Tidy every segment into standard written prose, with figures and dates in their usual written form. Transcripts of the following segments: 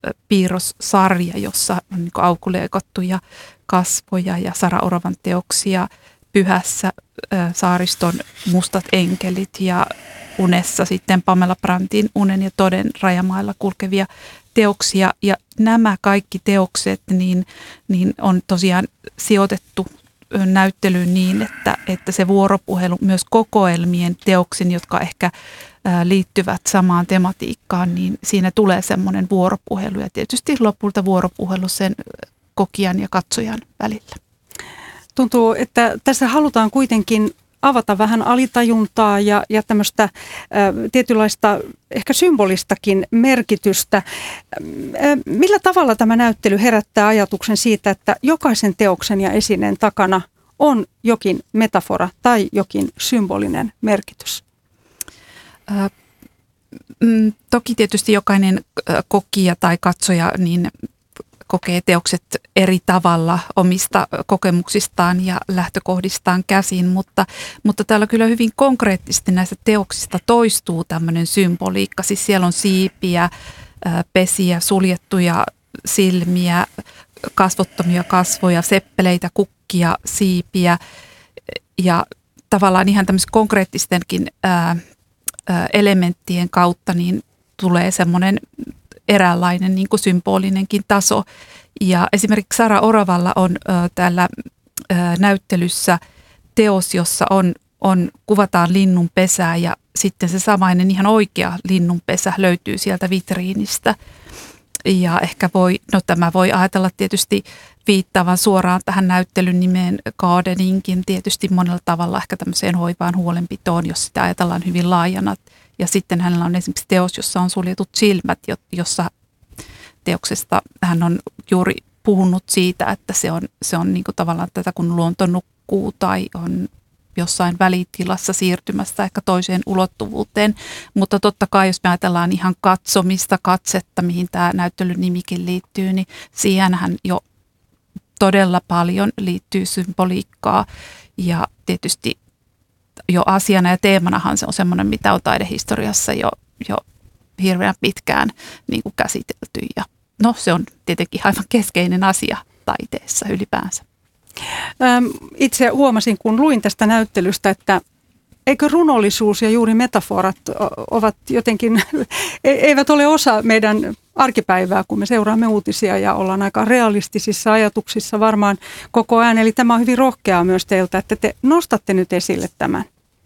piirrossarja, jossa on niin kuin aukuleikattuja kasvoja ja Sara Oravan teoksia Pyhässä, Saariston mustat enkelit ja Unessa sitten Pamela Brandtin Unen ja toden rajamailla kulkevia teoksia. Ja nämä kaikki teokset niin on tosiaan sijoitettu näyttelyyn niin, että se vuoropuhelu myös kokoelmien teoksin, jotka ehkä liittyvät samaan tematiikkaan, niin siinä tulee semmoinen vuoropuhelu ja tietysti lopulta vuoropuhelu sen kokijan ja katsojan välillä. Tuntuu, että tässä halutaan kuitenkin avata vähän alitajuntaa ja tämmöistä tietynlaista ehkä symbolistakin merkitystä. Millä tavalla tämä näyttely herättää ajatuksen siitä, että jokaisen teoksen ja esineen takana on jokin metafora tai jokin symbolinen merkitys? Toki tietysti jokainen kokija tai katsoja niin kokee teokset eri tavalla omista kokemuksistaan ja lähtökohdistaan käsin, mutta täällä kyllä hyvin konkreettisesti näistä teoksista toistuu tämmöinen symboliikka. Siis siellä on siipiä, pesiä, suljettuja silmiä, kasvottomia kasvoja, seppeleitä, kukkia, siipiä ja tavallaan ihan tämmöisen konkreettistenkin elementtien kautta niin tulee semmoinen eräänlainen niin kuin symbolinenkin taso. Ja esimerkiksi Sara Oravalla on täällä näyttelyssä teos, jossa kuvataan linnun pesää ja sitten se samainen ihan oikea linnunpesä löytyy sieltä vitriinistä. Ja ehkä tämä voi ajatella tietysti viittaavan suoraan tähän näyttelyn nimeen gardeninkin tietysti monella tavalla ehkä tämmöiseen hoivaan huolenpitoon, jos sitä ajatellaan hyvin laajana. Ja sitten hänellä on esimerkiksi teos, jossa on suljetut silmät, jossa teoksesta hän on juuri puhunut siitä, että se on niin kuin tavallaan tätä, kun luonto nukkuu tai on jossain välitilassa siirtymässä ehkä toiseen ulottuvuuteen. Mutta totta kai, jos me ajatellaan ihan katsomista, katsetta, mihin tämä näyttelyn nimikin liittyy, niin siihenhän jo todella paljon liittyy symboliikkaa ja tietysti jo asiana ja teemanahan se on semmoinen, mitä on taidehistoriassa jo hirveän pitkään niin kuin käsitelty. Ja no se on tietenkin aivan keskeinen asia taiteessa ylipäänsä. Itse huomasin, kun luin tästä näyttelystä, että eikö runollisuus ja juuri metaforat ovat jotenkin, eivät ole osa meidän arkipäivää, kun me seuraamme uutisia ja ollaan aika realistisissa ajatuksissa varmaan koko ajan. Eli tämä on hyvin rohkeaa myös teiltä, että te nostatte nyt esille tämän.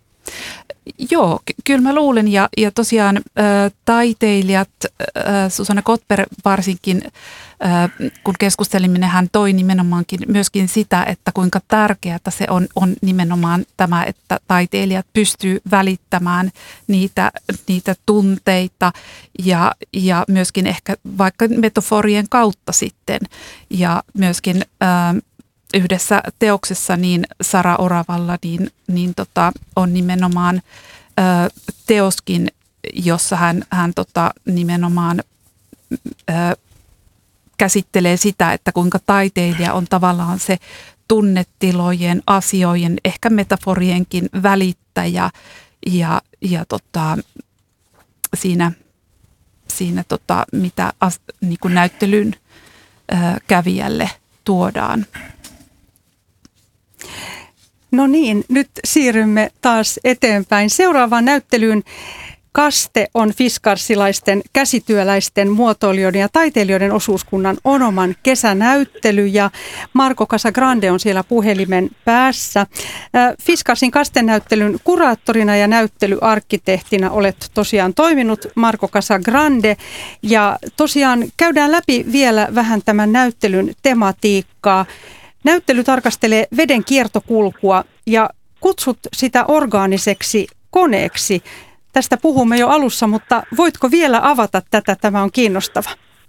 Joo, kyllä mä luulen ja tosiaan taiteilijat, Susanna Kotber varsinkin, kun keskustelimme, hän toi nimenomaankin myöskin sitä, että kuinka tärkeää se on nimenomaan tämä, että taiteilijat pystyy välittämään niitä tunteita ja myöskin ehkä vaikka metaforien kautta sitten ja myöskin yhdessä teoksessa niin Sara Oravalla niin on nimenomaan teoskin, jossa hän nimenomaan käsittelee sitä, että kuinka taiteilija on tavallaan se tunnetilojen, asioiden, ehkä metaforienkin välittäjä ja siinä mitä niin kuin näyttelyn kävijälle tuodaan. No niin, nyt siirrymme taas eteenpäin. Seuraavaan näyttelyyn Kaste on fiskarsilaisten, käsityöläisten, muotoilijoiden ja taiteilijoiden osuuskunnan Onoman kesänäyttely ja Marco Casagrande on siellä puhelimen päässä. Fiskarsin kastenäyttelyn kuraattorina ja näyttelyarkkitehtina olet tosiaan toiminut, Marco Casagrande, ja tosiaan käydään läpi vielä vähän tämän näyttelyn tematiikkaa. Näyttely tarkastelee veden kiertokulkua ja kutsut sitä orgaaniseksi koneeksi. Tästä puhumme jo alussa, mutta voitko vielä avata tätä? Tämä on kiinnostava.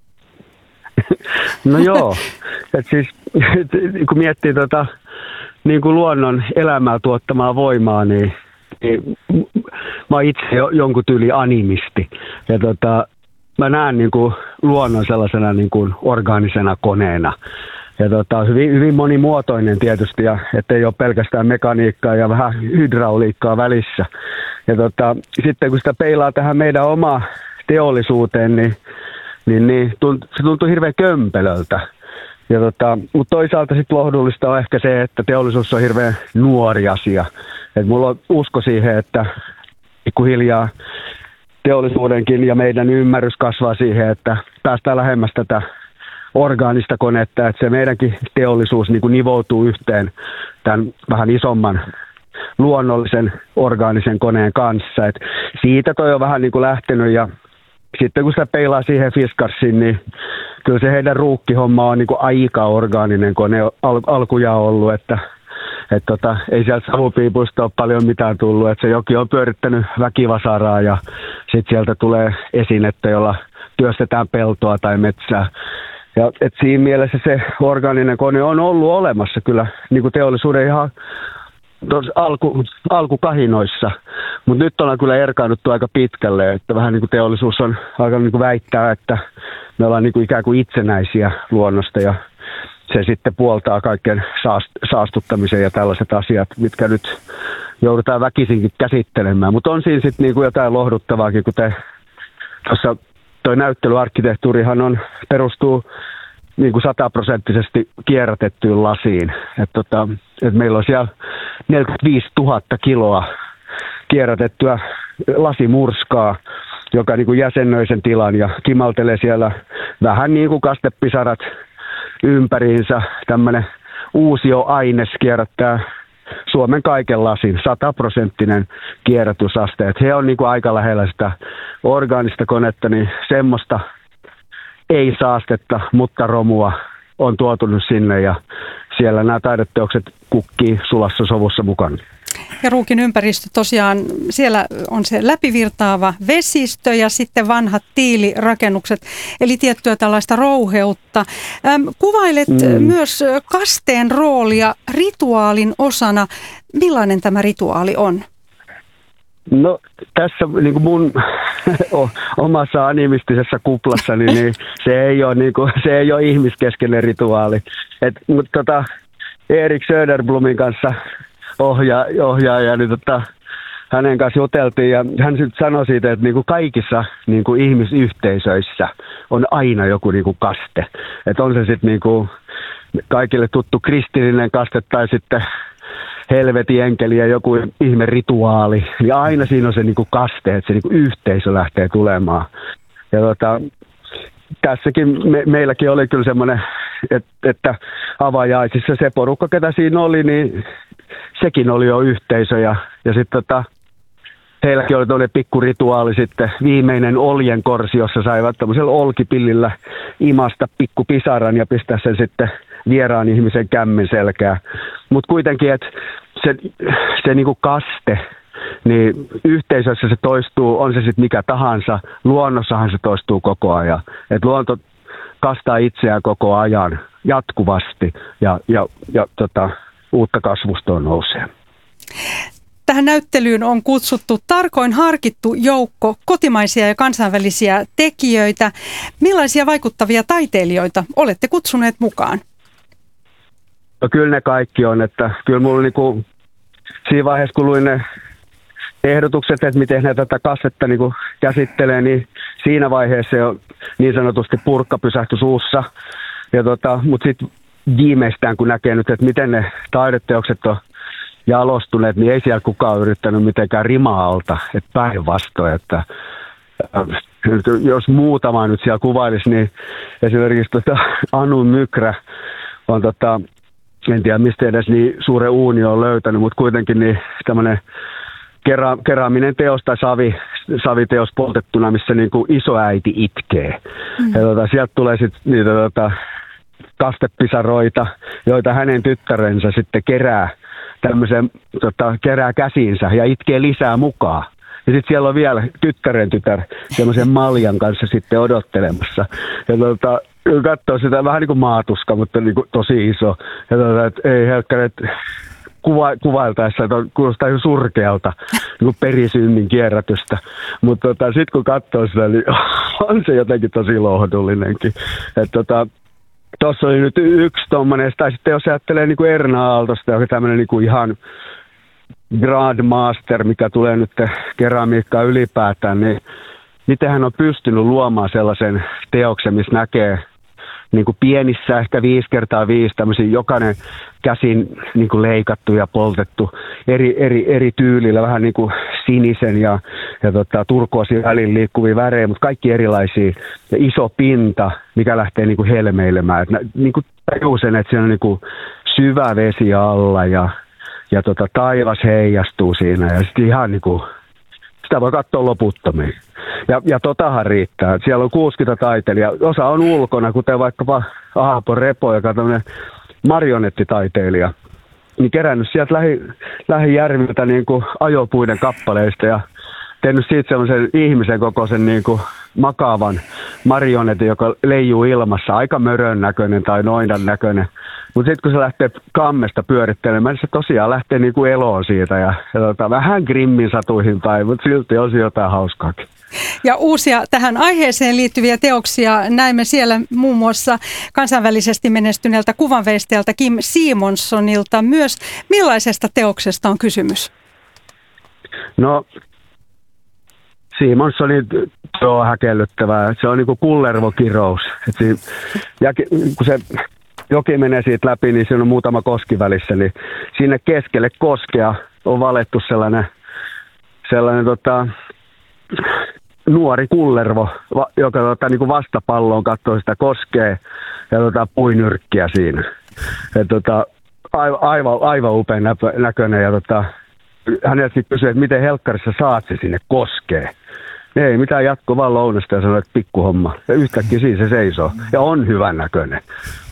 No joo, että siis kun miettii niin kuin luonnon elämää tuottamaa voimaa, niin mä oon itse jonkun tyyli animisti. Ja mä näen niin kuin luonnon sellaisena niin kuin orgaanisena koneena. Ja hyvin, hyvin monimuotoinen tietysti, ja ettei ole pelkästään mekaniikkaa ja vähän hydrauliikkaa välissä. Ja sitten kun sitä peilaa tähän meidän omaan teollisuuteen, niin se tuntui hirveän kömpelöltä. Mutta toisaalta sitten lohdullista on ehkä se, että teollisuus on hirveän nuori asia. Et mulla on usko siihen, että pikkuhiljaa teollisuudenkin ja meidän ymmärrys kasvaa siihen, että päästään lähemmäs tätä orgaanista konetta, että se meidänkin teollisuus niin kuin nivoutuu yhteen tämän vähän isomman luonnollisen orgaanisen koneen kanssa. Et siitä toi on vähän niin kuin lähtenyt ja sitten kun sitä peilaa siihen Fiskarsiin, niin kyllä se heidän ruukkihomma on niin kuin aika orgaaninen kone alkujaan ollut, että ei sieltä savupiipuista ole paljon mitään tullut, että se joki on pyörittänyt väkivasaraa ja sitten sieltä tulee esinettä, jolla työstetään peltoa tai metsää. Ja et siinä mielessä se orgaaninen kone on ollut olemassa kyllä niin kuin teollisuuden ihan alkukahinoissa, mutta nyt ollaan kyllä erkaannuttu aika pitkälle, että vähän niin kuin teollisuus on alkanut niin kuin väittää, että me ollaan niin kuin ikään kuin itsenäisiä luonnosta ja se sitten puoltaa kaiken saastuttamisen ja tällaiset asiat, mitkä nyt joudutaan väkisinkin käsittelemään. Mutta on siinä sitten niinku jotain lohduttavaakin, kun tuossa toi näyttelyarkkitehtuurihan perustuu niinku 100% kierrätettyyn lasiin. Et meillä on siellä 45 000 kiloa kierrätettyä lasimurskaa, joka niinku jäsennöi sen tilan ja kimaltelee siellä vähän niin kuin kastepisarat ympäriinsä. Tämmöinen uusioaines kierrättää Suomen kaiken lasin, 100% kierrätysaste. Et he on niinku aika lähellä sitä orgaanista konetta, niin semmoista ei saastetta, mutta romua on tuotunut sinne ja siellä nämä taideteokset kukkii sulassa sovussa mukana. Ja Ruukin ympäristö tosiaan, siellä on se läpivirtaava vesistö ja sitten vanhat tiilirakennukset, eli tiettyä tällaista rouheutta. Kuvailet myös kasteen roolia rituaalin osana. Millainen tämä rituaali on? No tässä niin kuin mun omassa animistisessa kuplassani, niin se ei ole ihmiskeskeinen rituaali. Mutta Erik Söderblomin kanssa ohjaaja, niin hänen kanssa juteltiin ja hän sitten sanoi siitä, että niinku kaikissa niinku ihmisyhteisöissä on aina joku niinku kaste. Että on se sitten niinku kaikille tuttu kristillinen kaste tai sitten helvetin enkeli ja joku ihme rituaali. Niin aina siinä on se niinku kaste, että se niinku yhteisö lähtee tulemaan. Ja tässäkin meilläkin oli kyllä semmoinen, että avajaisissa se porukka, ketä siinä oli, niin sekin oli jo yhteisö. Ja sitten heilläkin oli tuollainen pikkurituaali sitten, viimeinen oljenkorsi, jossa saivat tämmöisellä olkipillillä imasta pikkupisaran ja pistää sen sitten vieraan ihmisen kämmen selkään. Mutta kuitenkin, että se niinku kaste, niin yhteisössä se toistuu, on se sitten mikä tahansa, luonnossahan se toistuu koko ajan. Että luonto kastaa itseään koko ajan jatkuvasti ja uutta kasvustoa nousee. Tähän näyttelyyn on kutsuttu tarkoin harkittu joukko kotimaisia ja kansainvälisiä tekijöitä. Millaisia vaikuttavia taiteilijoita olette kutsuneet mukaan? No kyllä ne kaikki on, että kyllä mulla niinku siinä vaiheessa kun luin ne ehdotukset, että miten ne tätä kastetta niinku käsittelee, niin siinä vaiheessa jo niin sanotusti purkka pysähtyi suussa. Mutta sitten viimeistään kun näkee nyt, että miten ne taideteokset on jalostuneet, niin ei siellä kukaan yrittänyt mitenkään rimaa alta, että päinvastoin, että jos muutama nyt siellä kuvailisi, niin esimerkiksi Anu Mykrä on en tiedä mistä edes niin suuren uuni on löytänyt, mutta kuitenkin niin tämmöinen keraaminen teos tai saviteos poltettuna, missä niin kuin isoäiti itkee. Ja sieltä tulee sitten niitä kastepisaroita, joita hänen tyttärensä sitten kerää käsiinsä ja itkee lisää mukaan. Ja sitten siellä on vielä tyttären tytär semmoisen maljan kanssa sitten odottelemassa. Ja katsoo sitä vähän niin kuin maatuska, mutta niin kuin tosi iso. Ja että ei helkkäret kuvailtaessa, että kuulostaa ihan surkealta niin perisynnin kierrätystä. Mutta sitten kun katsoo sitä, niin on se jotenkin tosi lohdullinenkin. Tuossa oli nyt yksi tommoinen, tai sitten jos ajattelee niin kuin Erna Aaltosta, joka tämmöinen niin kuin ihan Grandmaster, mikä tulee nyt keramiikkaan ylipäätään, niin miten hän on pystynyt luomaan sellaisen teoksen, missä näkee niin kuin pienissä, ehkä 5x5, tämmöisiä jokainen käsin niin kuin leikattu ja poltettu eri tyylillä, vähän niin kuin sinisen ja turkoosin välillä liikkuvia värejä, mutta kaikki erilaisia. Ja iso pinta, mikä lähtee niin kuin helmeilemään. Niin kuin tajusin, että siinä on niin kuin syvä vesi alla ja taivas heijastuu siinä ja sitten ihan niin kuin, sitä voi katsoa loputtomiin. Ja totahan riittää. Siellä on 60 taiteilijaa. Osa on ulkona, kuten vaikkapa Aapo Repo, joka on tämmöinen marionettitaiteilija. Niin kerännyt sieltä lähijärviltä niin kuin ajopuiden kappaleista ja tehnyt siitä semmoisen ihmisen kokoisen niin kuin makaavan marionetin, joka leijuu ilmassa. Aika mörön näköinen tai noidan näköinen. Mutta sitten kun se lähtee kammesta pyörittelemään, niin se tosiaan lähtee niin kuin eloon siitä ja vähän Grimmin satuihin päin, mutta silti on jotain hauskaakin. Ja uusia tähän aiheeseen liittyviä teoksia näemme siellä muun muassa kansainvälisesti menestyneeltä kuvanveistäjältä Kim Simonsonilta myös. Millaisesta teoksesta on kysymys? No, Simonsonin on häkellyttävää. Se on niin kuin kullervokirous. Ja kun se joki menee siitä läpi, niin siinä on muutama koski välissä, niin sinne keskelle koskea on valettu sellainen nuori kullervo, joka niin kuin vastapalloon katsoo sitä koskea ja puinyrkkiä siinä. Aivan upean näköinen ja häneltä sitten kysyi, että miten helkkarissa saat se sinne koskee. Ei mitään, jatko vaan lounasta ja sanoi, että pikkuhomma. Ja yhtäkkiä siinä se seisoo ja on hyvän näköinen.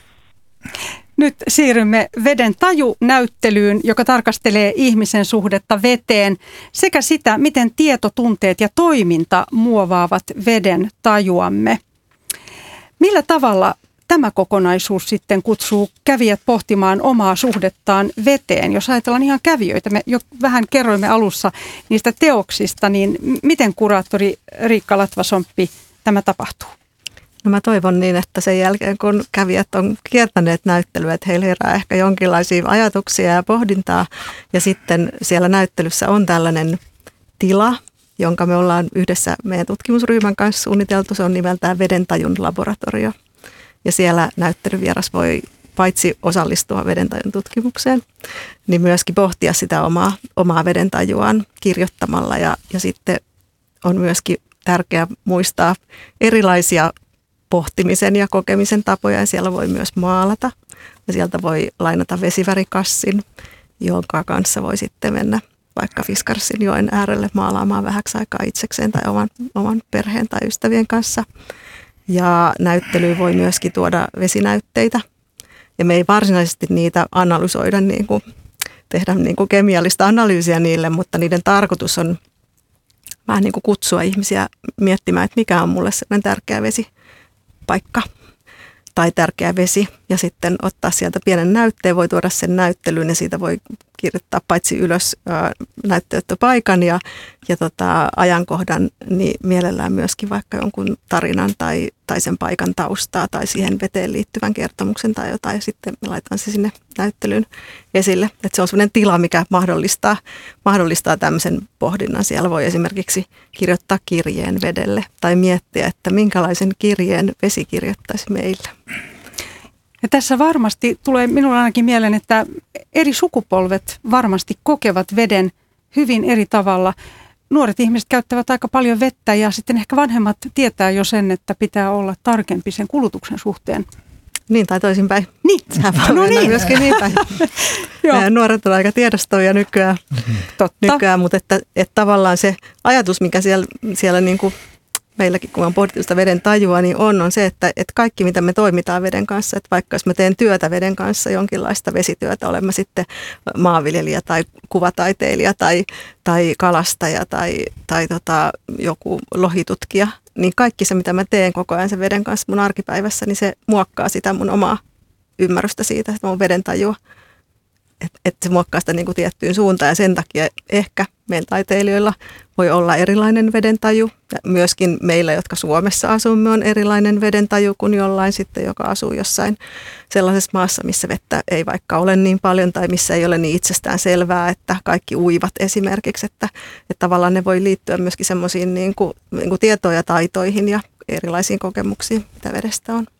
Nyt siirrymme Veden taju-näyttelyyn, joka tarkastelee ihmisen suhdetta veteen sekä sitä, miten tieto, tunteet ja toiminta muovaavat veden tajuamme. Millä tavalla tämä kokonaisuus sitten kutsuu kävijät pohtimaan omaa suhdettaan veteen? Jos ajatellaan ihan kävijöitä, me jo vähän kerroimme alussa niistä teoksista, niin miten kuraattori Riikka Latvasomppi tämä tapahtuu? No mä toivon niin, että sen jälkeen kun kävijät on kiertäneet näyttelyä, että heillä herää ehkä jonkinlaisia ajatuksia ja pohdintaa. Ja sitten siellä näyttelyssä on tällainen tila, jonka me ollaan yhdessä meidän tutkimusryhmän kanssa suunniteltu. Se on nimeltään Vedentajun laboratorio. Ja siellä näyttelyvieras voi paitsi osallistua vedentajun tutkimukseen, niin myöskin pohtia sitä omaa vedentajuaan kirjoittamalla. Ja sitten on myöskin tärkeää muistaa erilaisia pohtimisen ja kokemisen tapoja, ja siellä voi myös maalata. Ja sieltä voi lainata vesivärikassin, jonka kanssa voi sitten mennä vaikka Fiskarsin joen äärelle maalaamaan vähäksi aikaa itsekseen tai oman perheen tai ystävien kanssa. Ja näyttelyyn voi myöskin tuoda vesinäytteitä. Ja me ei varsinaisesti niitä analysoida, tehdä kemiallista analyysiä niille, mutta niiden tarkoitus on vähän niin kuin kutsua ihmisiä miettimään, että mikä on mulle sellainen tärkeä vesipaikka tai tärkeä vesi. Ja sitten ottaa sieltä pienen näytteen, voi tuoda sen näyttelyyn ja siitä voi kirjoittaa paitsi ylös näytteenottopaikan ja ajankohdan, niin mielellään myöskin vaikka jonkun tarinan tai sen paikan taustaa tai siihen veteen liittyvän kertomuksen tai jotain. Ja sitten me laitetaan se sinne näyttelyyn esille. Että se on sellainen tila, mikä mahdollistaa tämmöisen pohdinnan. Siellä voi esimerkiksi kirjoittaa kirjeen vedelle tai miettiä, että minkälaisen kirjeen vesi kirjoittaisi meille. Ja tässä varmasti tulee minulla ainakin mieleen, että eri sukupolvet varmasti kokevat veden hyvin eri tavalla. Nuoret ihmiset käyttävät aika paljon vettä ja sitten ehkä vanhemmat tietää jo sen, että pitää olla tarkempi sen kulutuksen suhteen. Niin, tai toisinpäin. Niin. No niin. Myöskin niin päin. Nuoret on aika tiedostavia nykyään, mutta että tavallaan se ajatus, mikä siellä niin kuin meilläkin, kun on pohdittu sitä veden tajua, niin on se, että kaikki mitä me toimitaan veden kanssa, että vaikka jos mä teen työtä veden kanssa, jonkinlaista vesityötä, olen mä sitten maanviljelijä tai kuvataiteilija tai kalastaja tai joku lohitutkija, niin kaikki se, mitä mä teen koko ajan sen veden kanssa mun arkipäivässä, niin se muokkaa sitä mun omaa ymmärrystä siitä, että mun veden tajua. että se muokkaa sitä niin kuin tiettyyn suuntaan ja sen takia ehkä meidän taiteilijoilla voi olla erilainen vedentaju. Ja myöskin meillä, jotka Suomessa asumme, on erilainen vedentaju kuin jollain sitten, joka asuu jossain sellaisessa maassa, missä vettä ei vaikka ole niin paljon tai missä ei ole niin itsestään selvää, että kaikki uivat esimerkiksi. Että tavallaan ne voi liittyä myöskin semmoisiin niin kuin tietoja, taitoihin ja erilaisiin kokemuksiin, mitä vedestä on.